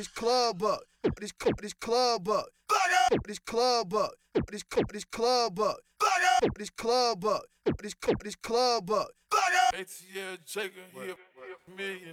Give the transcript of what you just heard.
this club up. This club up. This club up. This club up. This club up. This club up. ATL Jacob, he a million.